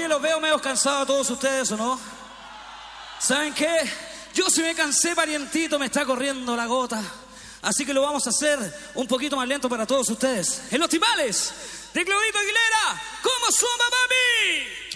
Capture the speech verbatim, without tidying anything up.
los veo medio cansados a todos ustedes, ¿o no? ¿Saben qué? Yo sí me cansé, parientito, me está corriendo la gota. Así que lo vamos a hacer un poquito más lento para todos ustedes. En los timbales de Claudito Aguilera, ¿cómo suma, papi?